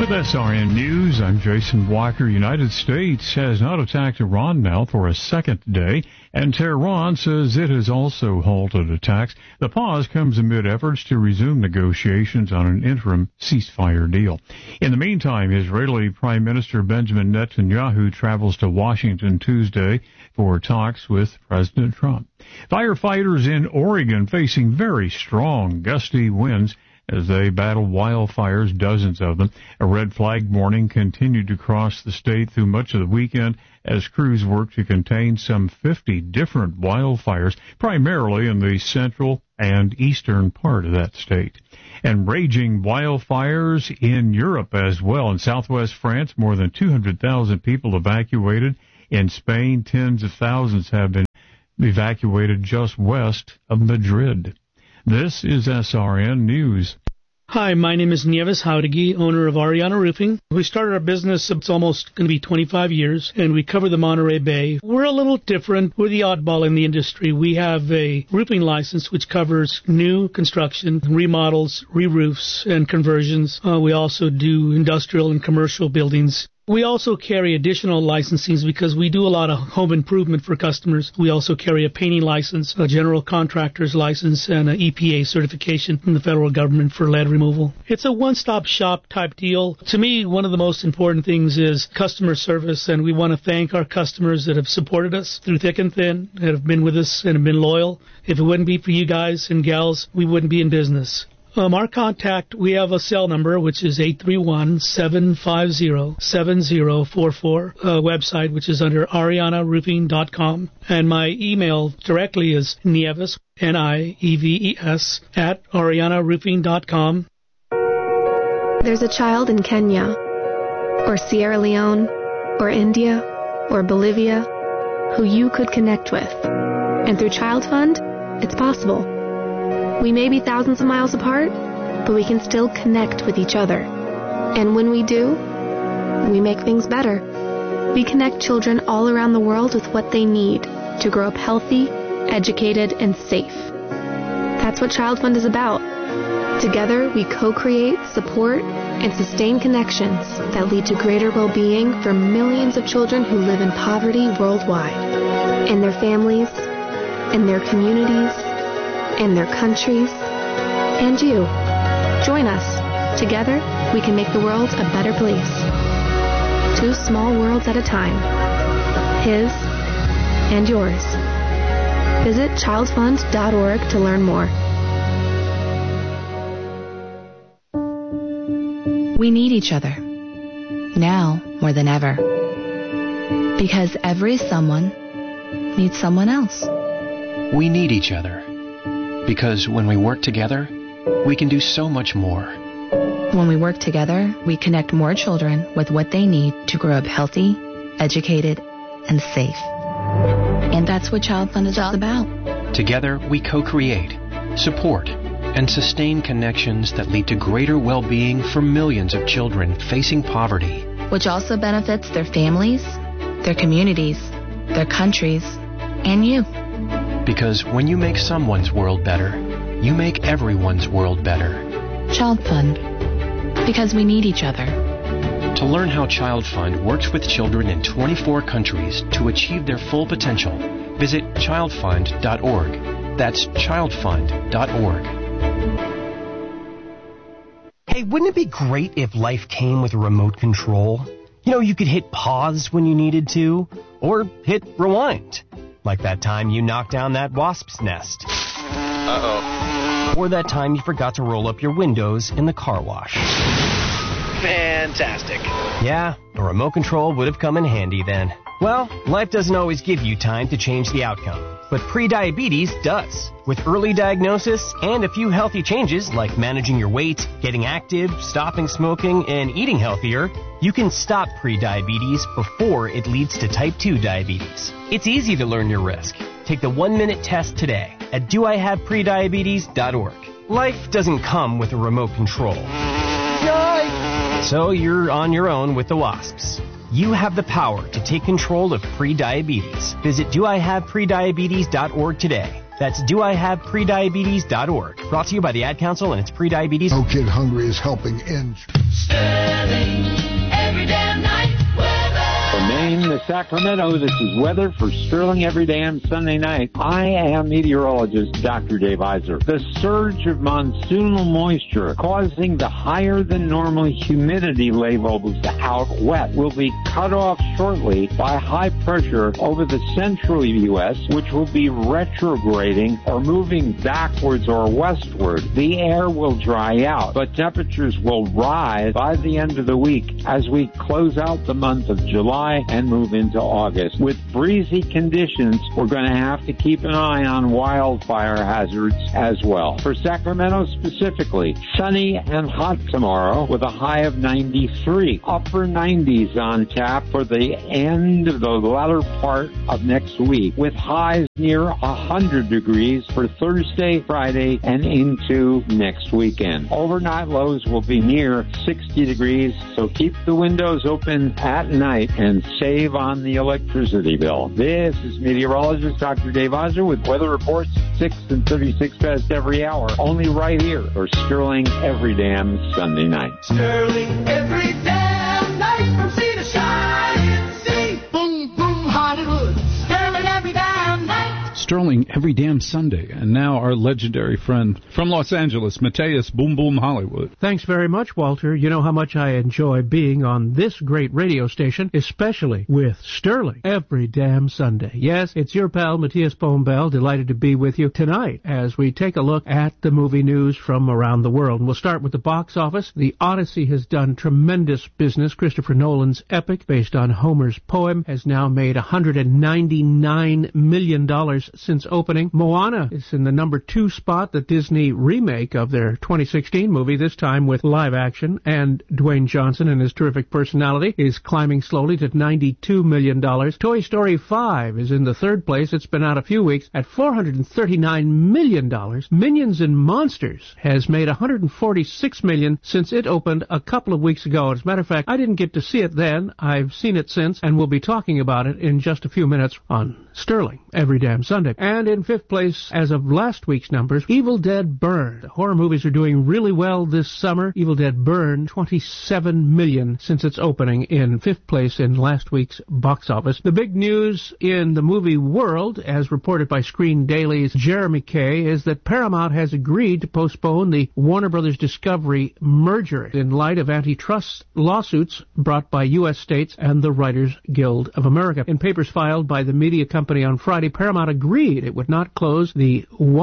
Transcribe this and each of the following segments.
With SRN News, I'm Jason Walker. United States has not attacked Iran now for a second day, and Tehran says it has also halted attacks. The pause comes amid efforts to resume negotiations on an interim ceasefire deal. In the meantime, Israeli Prime Minister Benjamin Netanyahu travels to Washington Tuesday for talks with President Trump. Firefighters in Oregon facing very strong, gusty winds as they battle wildfires, dozens of them. A red flag warning continued to cross the state through much of the weekend as crews worked to contain some 50 different wildfires, primarily in the central and eastern part of that state. And raging wildfires in Europe as well. In southwest France, more than 200,000 people evacuated. In Spain, tens of thousands have been evacuated just west of Madrid. This is SRN News. Hi, my name is Nieves Jauregui, owner of Ariana Roofing. We started our business, it's almost going to be 25 years, and we cover the Monterey Bay. We're a little different. We're the oddball in the industry. We have a roofing license which covers new construction, remodels, re-roofs, and conversions. We also do industrial and commercial buildings. We also carry additional licensings because we do a lot of home improvement for customers. We also carry a painting license, a general contractor's license, and an EPA certification from the federal government for lead removal. It's a one-stop shop type deal. To me, one of the most important things is customer service, and we want to thank our customers that have supported us through thick and thin, that have been with us and have been loyal. If it wouldn't be for you guys and gals, we wouldn't be in business. Our contact, we have a cell number, which is 831-750-7044, website, which is under arianaroofing.com. And my email directly is Nieves, Nieves, at arianaroofing.com. There's a child in Kenya, or Sierra Leone, or India, or Bolivia, who you could connect with. And through Child Fund, it's possible. We may be thousands of miles apart, but we can still connect with each other. And when we do, we make things better. We connect children all around the world with what they need to grow up healthy, educated, and safe. That's what Child Fund is about. Together, we co-create, support, and sustain connections that lead to greater well-being for millions of children who live in poverty worldwide, and their families, and their communities, and their countries, and you. Join us. Together, we can make the world a better place. 2 small worlds at a time. His and yours. Visit childfund.org to learn more. We need each other. Now more than ever. Because every someone needs someone else. We need each other. Because when we work together, we can do so much more. When we work together, we connect more children with what they need to grow up healthy, educated, and safe. And that's what Child Fund is all about. Together, we co-create, support, and sustain connections that lead to greater well-being for millions of children facing poverty. Which also benefits their families, their communities, their countries, and you. Because when you make someone's world better, you make everyone's world better. Child Fund. Because we need each other. To learn how Child Fund works with children in 24 countries to achieve their full potential, visit childfund.org. That's childfund.org. Hey, wouldn't it be great if life came with a remote control? You know, you could hit pause when you needed to, or hit rewind. Like that time you knocked down that wasp's nest. Uh-oh. Or that time you forgot to roll up your windows in the car wash. Fantastic. Yeah, a remote control would have come in handy then. Well, life doesn't always give you time to change the outcome, but prediabetes does. With early diagnosis and a few healthy changes like managing your weight, getting active, stopping smoking, and eating healthier, you can stop prediabetes before it leads to type 2 diabetes. It's easy to learn your risk. Take the 1-minute test today at doihaveprediabetes.org. Life doesn't come with a remote control. Yikes! So you're on your own with the wasps. You have the power to take control of prediabetes. Visit doihaveprediabetes.org today. That's doihaveprediabetes.org. Brought to you by the Ad Council and its Prediabetes. No Kid Hungry is helping end Sterling, every damn night weather. From Maine to Sacramento, this is weather for Sterling every damn Sunday night. I am meteorologist Dr. Dave Iser. The surge of monsoonal moisture causing the higher than normal humidity levels out west will be cut off shortly by high pressure over the central U.S., which will be retrograding or moving backwards or westward. The air will dry out, but temperatures will rise by the end of the week as we close out the month of July and move into August. With breezy conditions, we're going to have to keep an eye on wildfire hazards as well. For Sacramento specifically, sunny and hot tomorrow with a high of 93. Upper 90s on tap for the end of the latter part of next week, with highs near 100 degrees for Thursday, Friday, and into next weekend. Overnight lows will be near 60 degrees, so keep the windows open at night and save on the electricity bill. This is meteorologist Dr. Dave Iser with weather reports 6 and 36 past every hour, only right here for Sterling every damn Sunday night. Sterling every damn night from sea to shining sea. Boom, boom, Hollywood. Sterling every damn night. Sterling every damn Sunday. And now our legendary friend from Los Angeles, Mateus Boom Boom Hollywood. Thanks very much, Walter. You know how much I enjoy being on this great radio station, especially with Sterling every damn Sunday. Yes, it's your pal, Mateus Boom Bell, delighted to be with you tonight as we take a look at the movie news from around the world. And we'll start with the box office. The Odyssey has done tremendous business. Christopher Nolan's epic, based on Homer's poem, has now made $199 million since opening. Moana is in the number 2 spot, the Disney remake of their 2016 movie, this time with live action, and Dwayne Johnson and his terrific personality is climbing slowly to $92 million. Toy Story 5 is in the 3rd place. It's been out a few weeks at $439 million. Minions and Monsters has made $146 million since it opened a couple of weeks ago. As a matter of fact, I didn't get to see it then. I've seen it since, and we'll be talking about it in just a few minutes on Sterling every damn Sunday. And in 5th place, as of last week's numbers, Evil Dead Burn. The horror movies are doing really well this summer. Evil Dead Burn, $27 million since its opening, in 5th place in last week's box office. The big news in the movie world, as reported by Screen Daily's Jeremy Kay, is that Paramount has agreed to postpone the Warner Brothers Discovery merger in light of antitrust lawsuits brought by U.S. states and the Writers Guild of America. In papers filed by the media company on Friday, Paramount agreed it would not close the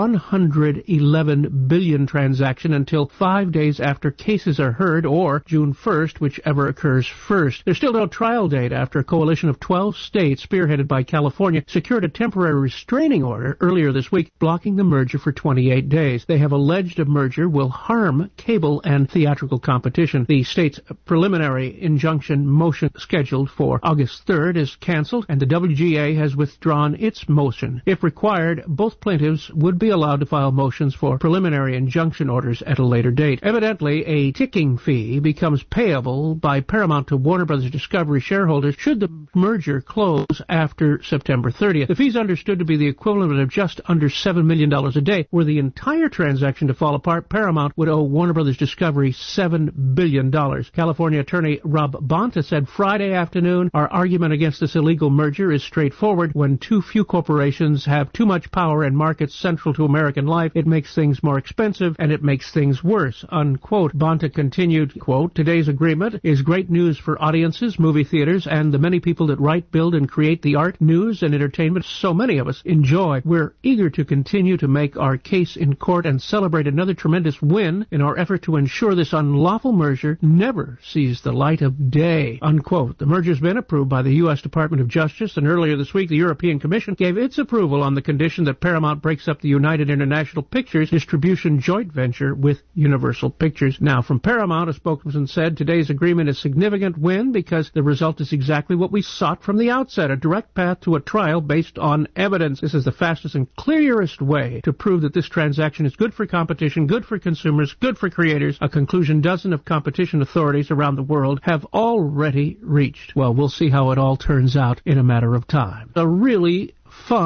$111 billion transaction until 5 days after cases are heard, or June 1st, whichever occurs first. There's still no trial date after a coalition of 12 states, spearheaded by California, secured a temporary restraining order earlier this week, blocking the merger for 28 days. They have alleged a merger will harm cable and theatrical competition. The state's preliminary injunction motion, scheduled for August 3rd, is canceled, and the WGA has withdrawn its motion. If required, both plaintiffs would be allowed to file motions for preliminary injunction orders at a later date. Evidently, a ticking fee becomes payable by Paramount to Warner Brothers Discovery shareholders should the merger close after September 30th. The fee is understood to be the equivalent of just under $7 million a day. Were the entire transaction to fall apart, Paramount would owe Warner Brothers Discovery $7 billion. California attorney Rob Bonta said Friday afternoon, "Our argument against this illegal merger is straightforward. When too few corporations have too much power and markets central to American life, it makes things more expensive and it makes things worse," unquote. Bonta continued, quote, "Today's agreement is great news for audiences, movie theaters, and the many people that write, build, and create the art, news, and entertainment so many of us enjoy. We're eager to continue to make our case in court and celebrate another tremendous win in our effort to ensure this unlawful merger never sees the light of day," unquote. The merger's been approved by the U.S. Department of Justice, and earlier this week the European Commission gave its approval on the condition that Paramount breaks up the United International Pictures distribution joint venture with Universal Pictures. Now, from Paramount, a spokesman said, "Today's agreement is a significant win because the result is exactly what we sought from the outset, a direct path to a trial based on evidence. This is the fastest and clearest way to prove that this transaction is good for competition, good for consumers, good for creators, a conclusion dozens of competition authorities around the world have already reached." Well, we'll see how it all turns out in a matter of time. A really fun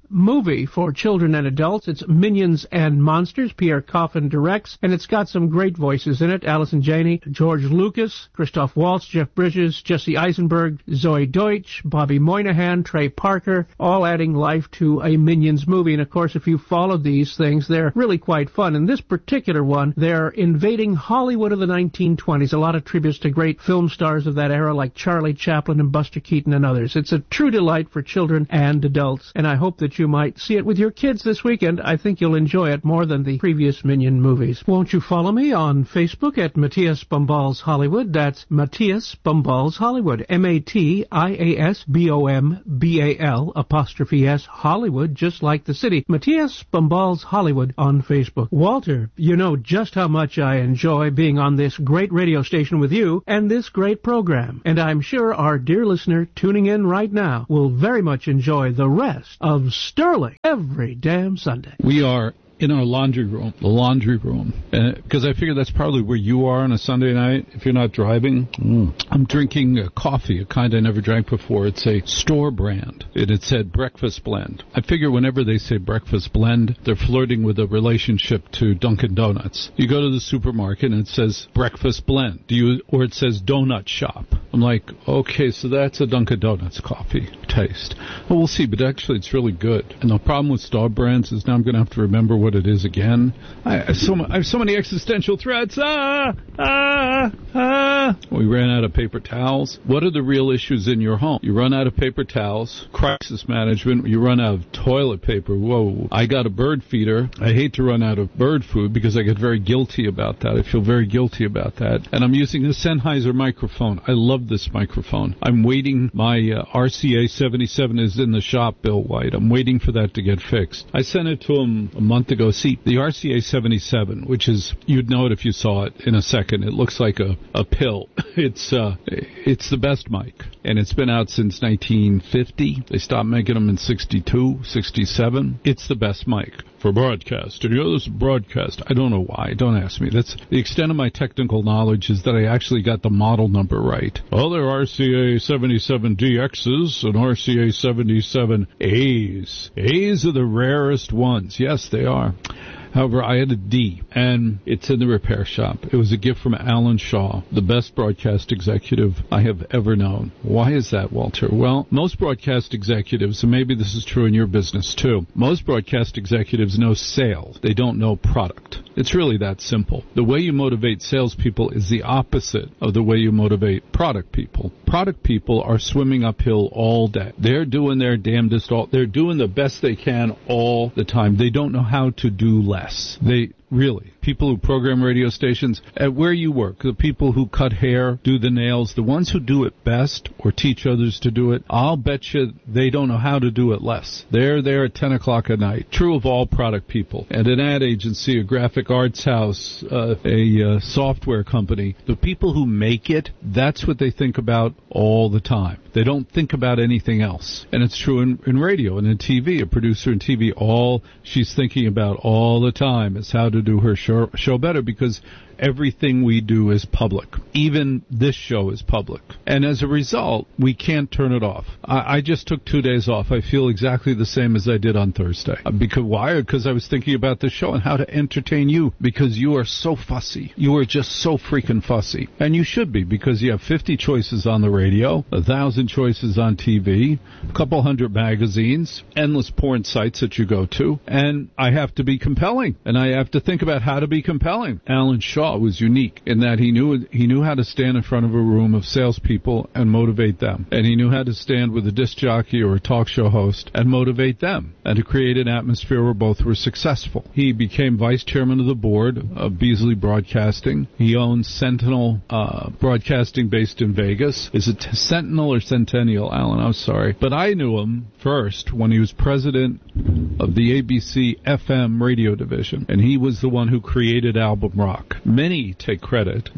movie for children and adults. It's Minions and Monsters. Pierre Coffin directs, and it's got some great voices in it. Allison Janney, George Lucas, Christoph Waltz, Jeff Bridges, Jesse Eisenberg, Zoe Deutsch, Bobby Moynihan, Trey Parker, all adding life to a Minions movie. And of course, if you followed these things, they're really quite fun. In this particular one, they're invading Hollywood of the 1920s. A lot of tributes to great film stars of that era like Charlie Chaplin and Buster Keaton and others. It's a true delight for children and adults, and I hope that you might see it with your kids this weekend. I think you'll enjoy it more than the previous Minion movies. Won't you follow me on Facebook at Matthias Bumballs Hollywood? That's Matthias Bumballs Hollywood. MATIASBOMBAL''S Hollywood, just like the city. Matthias Bumballs Hollywood on Facebook. Walter, you know just how much I enjoy being on this great radio station with you and this great program. And I'm sure our dear listener tuning in right now will very much enjoy the rest of Sterling every damn Sunday. We are in our laundry room, because I figure that's probably where you are on a Sunday night if you're not driving. I'm drinking a coffee, a kind I never drank before. It's a store brand, and it said breakfast blend. I figure whenever they say breakfast blend, they're flirting with a relationship to Dunkin' Donuts. You go to the supermarket and it says breakfast blend, or it says donut shop. I'm like, okay, so that's a Dunkin' Donuts coffee taste. Well, we'll see, but actually it's really good. And the problem with store brands is now I'm going to have to remember what it is again. I have so many existential threats. We ran out of paper towels. What are the real issues in your home? You run out of paper towels, crisis management, you run out of toilet paper. Whoa, I got a bird feeder. I hate to run out of bird food because I get very guilty about that. I feel very guilty about that. And I'm using a Sennheiser microphone. I love this microphone. I'm waiting. My RCA 77 is in the shop, Bill White. I'm waiting for that to get fixed. I sent it to him a month ago. See, the RCA 77, which is, you'd know it if you saw it in a second. It looks like a pill. It's the best mic, and it's been out since 1950. They stopped making them in 62, 67. It's the best mic for broadcast. And this broadcast, I don't know why. Don't ask me. That's the extent of my technical knowledge, is that I actually got the model number right. Oh, there are RCA 77DXs and RCA 77As. A's are the rarest ones. Yes, they are. However, I had a D, and it's in the repair shop. It was a gift from Alan Shaw, the best broadcast executive I have ever known. Why is that, Walter? Well, most broadcast executives, and maybe this is true in your business too, most broadcast executives know sales. They don't know product. It's really that simple. The way you motivate salespeople is the opposite of the way you motivate product people. Product people are swimming uphill all day. They're doing their damnedest. They're doing the best they can all the time. They don't know how to do less. Really, people who program radio stations, at where you work, the people who cut hair, do the nails, the ones who do it best or teach others to do it, I'll bet you they don't know how to do it less. They're there at 10 o'clock at night. True of all product people. At an ad agency, a graphic arts house, a software company, the people who make it, that's what they think about all the time. They don't think about anything else. And it's true in radio and in TV. A producer in TV, all she's thinking about all the time is how to do her show better, because everything we do is public. Even this show is public. And as a result, we can't turn it off. I just took 2 days off. I feel exactly the same as I did on Thursday. Why? Because I was thinking about the show and how to entertain you, because you are so fussy. You are just so freaking fussy. And you should be, because you have 50 choices on the radio, 1,000 choices on TV, a couple hundred magazines, endless porn sites that you go to, and I have to be compelling. And I have to think about how to be compelling. Alan Shaw was unique in that he knew how to stand in front of a room of salespeople and motivate them, and he knew how to stand with a disc jockey or a talk show host and motivate them, and to create an atmosphere where both were successful. He became vice chairman of the board of Beasley Broadcasting. He owns Sentinel Broadcasting, based in Vegas. Is it Sentinel or Centennial, Alan? I'm sorry, but I knew him first when he was president of the ABC FM radio division, and he was the one who created Album Rock. Many take credit,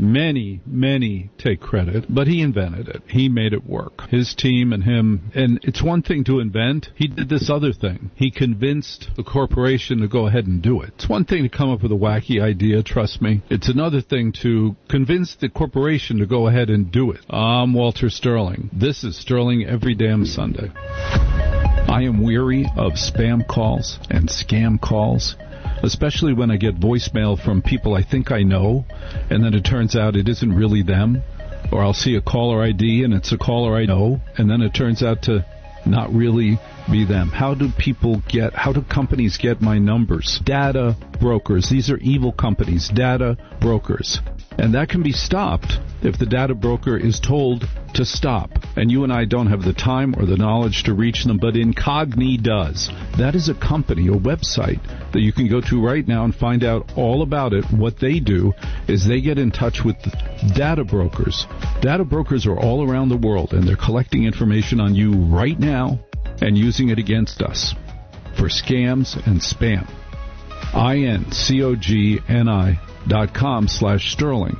many take credit, but he invented it. He made it work. His team and him, and it's one thing to invent. He did this other thing. He convinced the corporation to go ahead and do it. It's one thing to come up with a wacky idea, trust me. It's another thing to convince the corporation to go ahead and do it. I'm Walter Sterling. This is Sterling Every Damn Sunday. I am weary of spam calls and scam calls, especially when I get voicemail from people I think I know, and then it turns out it isn't really them. Or I'll see a caller ID, and it's a caller I know, and then it turns out to not really be them. How do companies get my numbers? Data brokers. These are evil companies, data brokers. And that can be stopped if the data broker is told to stop. And you and I don't have the time or the knowledge to reach them, but Incogni does. That is a company, a website that you can go to right now and find out all about it. What they do is they get in touch with data brokers. Data brokers are all around the world, and they're collecting information on you right now and using it against us for scams and spam. INCOGNI.com/Sterling.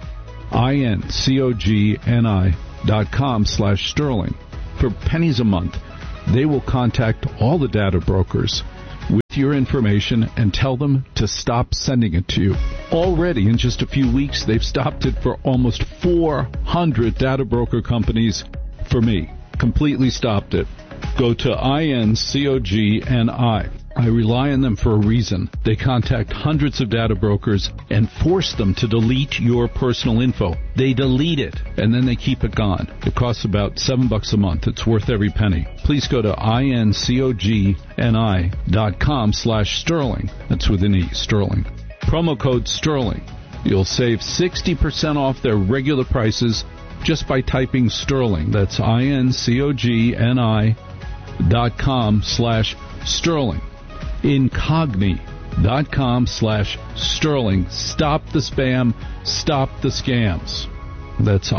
INCOGNI.com/Sterling. For pennies a month, they will contact all the data brokers with your information and tell them to stop sending it to you. Already, in just a few weeks, they've stopped it for almost 400 data broker companies for me. Completely stopped it. Go to INCOGNI. I rely on them for a reason. They contact hundreds of data brokers and force them to delete your personal info. They delete it, and then they keep it gone. It costs about $7 a month. It's worth every penny. Please go to INCOGNI.com/Sterling. That's with an E, Sterling. Promo code Sterling. You'll save 60% off their regular prices just by typing Sterling. That's INCOGNI.com/Sterling. Incogni.com/Sterling. Stop the spam. Stop the scams. That's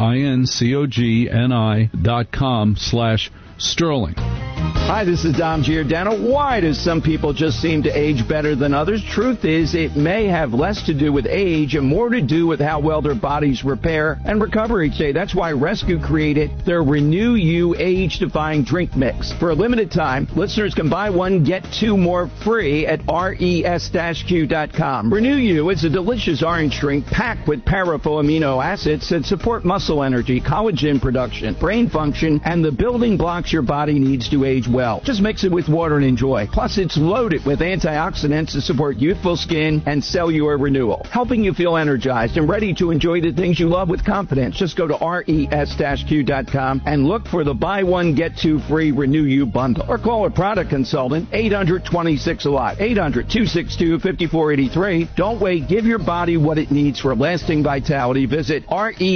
INCOGNI.com/Sterling. Hi, this is Dom Giordano. Why do some people just seem to age better than others? Truth is, it may have less to do with age and more to do with how well their bodies repair and recover each day. That's why Rescue created their Renew You age-defying drink mix. For a limited time, listeners can buy one, get two more free at res-q.com. Renew You is a delicious orange drink packed with powerful amino acids that support muscle energy, collagen production, brain function, and the building blocks your body needs to age well. Just mix it with water and enjoy. Plus, it's loaded with antioxidants to support youthful skin and cellular renewal, helping you feel energized and ready to enjoy the things you love with confidence. Just go to res-q.com and look for the buy one, get two free Renew You bundle. Or call a product consultant, 800-26-A-LOT, 800-262-5483. Don't wait. Give your body what it needs for lasting vitality. Visit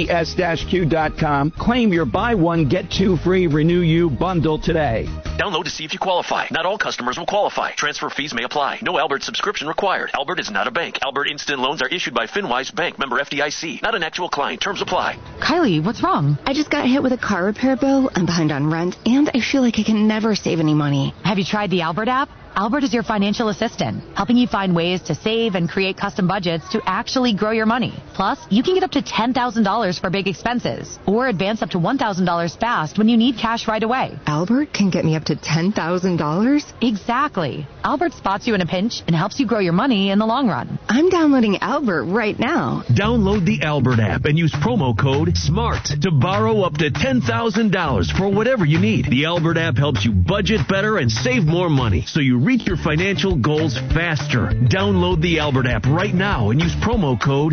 res-q.com. Claim your buy one, get two free Renew You bundle today. Download to see if you qualify. Not all customers will qualify. Transfer fees may apply. No Albert subscription required. Albert is not a bank. Albert Instant Loans are issued by FinWise Bank, member FDIC. Not an actual client. Terms apply. Kylie, what's wrong? I just got hit with a car repair bill. I'm behind on rent, and I feel like I can never save any money. Have you tried the Albert app? Albert is your financial assistant, helping you find ways to save and create custom budgets to actually grow your money. Plus, you can get up to $10,000 for big expenses, or advance up to $1,000 fast when you need cash right away. Albert can get me up to $10,000? Exactly. Albert spots you in a pinch and helps you grow your money in the long run. I'm downloading Albert right now. Download the Albert app and use promo code SMART to borrow up to $10,000 for whatever you need. The Albert app helps you budget better and save more money, so you reach your financial goals faster. Download the Albert app right now and use promo code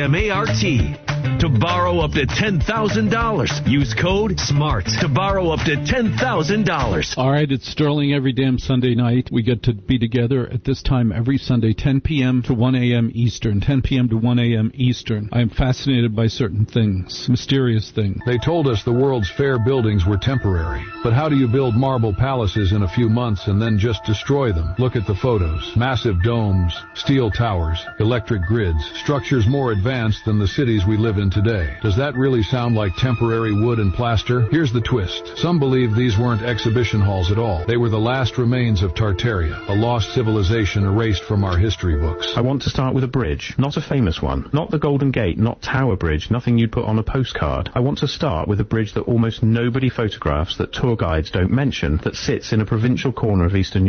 SMART to borrow up to $10,000. Use code SMART to borrow up to $10,000. All right, it's Sterling every damn Sunday night. We get to be together at this time every Sunday, 10 p.m. to 1 a.m. Eastern. 10 p.m. to 1 a.m. Eastern. I am fascinated by certain things, mysterious things. They told us the world's fair buildings were temporary. But how do you build marble palaces in a few months and then just destroy them? Look at the photos. Massive domes, steel towers, electric grids, structures more advanced than the cities we live in today. Does that really sound like temporary wood and plaster? Here's the twist. Some believe these weren't exhibition halls at all. They were the last remains of Tartaria, a lost civilization erased from our history books. I want to start with a bridge, not a famous one. Not the Golden Gate, not Tower Bridge, nothing you'd put on a postcard. I want to start with a bridge that almost nobody photographs, that tour guides don't mention, that sits in a provincial corner of Eastern Europe with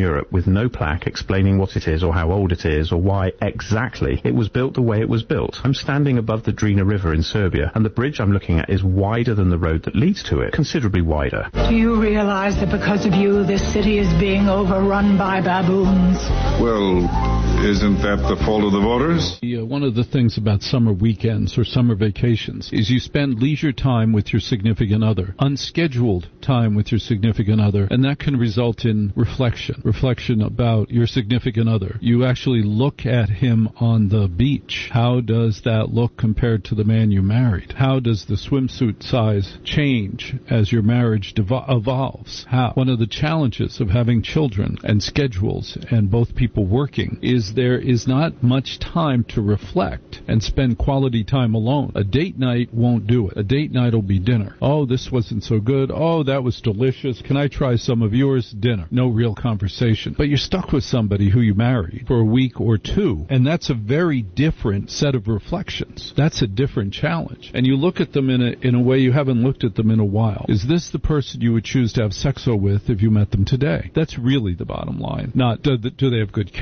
with no plaque explaining what it is or how old it is or why exactly it was built the way it was built. I'm standing above the Drina River in Serbia, and the bridge I'm looking at is wider than the road that leads to it, considerably wider. Do you realize that because of you, this city is being overrun by baboons? Well, isn't that the fault of the voters? One of the things about summer weekends or summer vacations is you spend leisure time with your significant other, unscheduled time with your significant other, and that can result in reflection about your significant other. You actually look at him on the beach. How does that look compared to the man you married? How does the swimsuit size change as your marriage evolves? How? One of the challenges of having children and schedules and both people working is there is not much time to reflect and spend quality time alone. A date night won't do it. A date night will be dinner. Oh, this wasn't so good. Oh, that was delicious. Can I try some of yours? Dinner. No real conversation. But you're stuck with somebody who you married for a week or two, and that's a very different set of reflections. That's a different challenge. And you look at them in a way you haven't looked at them in a while. Is this the person you would choose to have sex with if you met them today? That's really the bottom line. Not do they have good